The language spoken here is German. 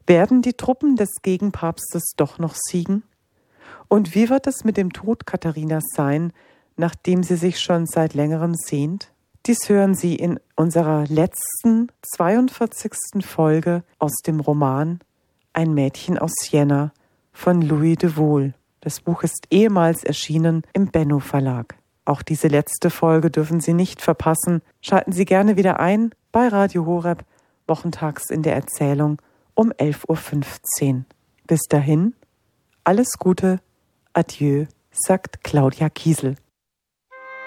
Werden die Truppen des Gegenpapstes doch noch siegen? Und wie wird es mit dem Tod Katharinas sein, nachdem sie sich schon seit längerem sehnt? Dies hören Sie in unserer letzten 42. Folge aus dem Roman Ein Mädchen aus Siena von Louis de Wohl. Das Buch ist ehemals erschienen im Benno Verlag. Auch diese letzte Folge dürfen Sie nicht verpassen. Schalten Sie gerne wieder ein bei Radio Horeb, wochentags in der Erzählung um 11.15 Uhr. Bis dahin, alles Gute, adieu, sagt Claudia Kiesel.